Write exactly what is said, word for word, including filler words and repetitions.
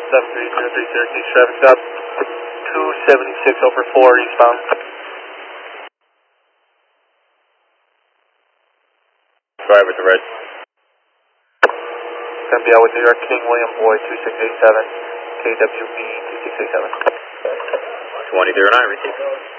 seven three zero three Syracuse, traffic stop two seventy-six over four eastbound. Driver to red. Gonna be out with New York King William Boy two six eight seven, K W B two six eight seven. twenty zero nine, receive.